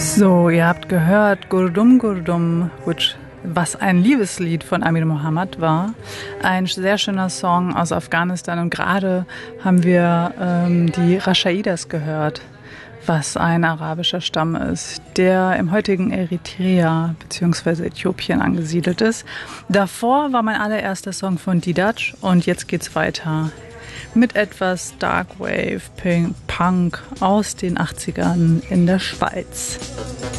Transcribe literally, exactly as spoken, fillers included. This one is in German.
So, ihr habt gehört Gurdum Gurdum, which, was ein Liebeslied von Amir Mohammed war. Ein sehr schöner Song aus Afghanistan und gerade haben wir ähm, die Rashaidas gehört, was ein arabischer Stamm ist, der im heutigen Eritrea bzw. Äthiopien angesiedelt ist. Davor war mein allererster Song von Didac und jetzt geht's weiter mit etwas Darkwave, Punk aus den achtzigern in der Schweiz.